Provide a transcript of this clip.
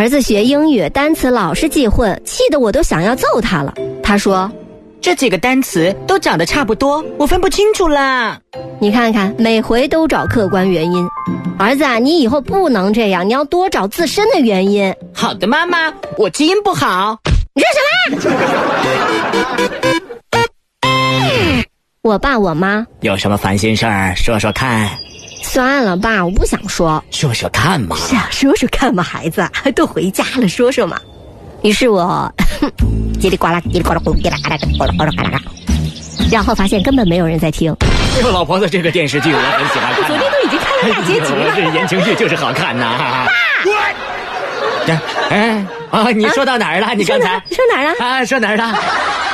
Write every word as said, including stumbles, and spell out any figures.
儿子学英语单词老是记混，气得我都想要揍他了。他说， 这几个单词都长得差不多，我分不清楚啦。 你看看，每回都找客观原因。儿子啊，你以后不能这样，你要多找自身的原因。 好的，妈妈，我基因不好。 你说什么？我爸我妈有什么烦心事儿说说看。 算了爸，我不想说。 说说看嘛。 是啊，说说看嘛，孩子都回家了，说说嘛。于是我叽里呱啦叽里呱啦咕叽啦嘎啦咕啦咕啦嘎啦嘎，然后发现根本没有人在听。 哎呦，老婆子，这个电视剧我很喜欢看。 昨天都已经看了大结局了。 这言情剧就是好看呐。爸，哎啊，你说到哪儿了？你刚才说哪儿了？ 啊，说哪儿了？